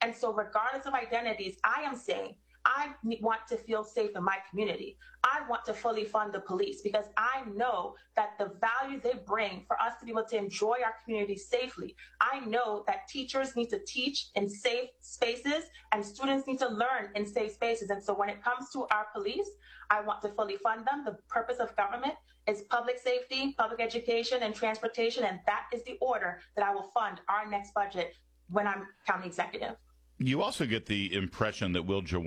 And so regardless of identities, I am saying I want to feel safe in my community. I want to fully fund the police because I know that the value they bring for us to be able to enjoy our community safely. I know that teachers need to teach in safe spaces and students need to learn in safe spaces. And so when it comes to our police, I want to fully fund them. The purpose of government is public safety, public education, and transportation. And that is the order that I will fund our next budget when I'm county executive. You also get the impression that Will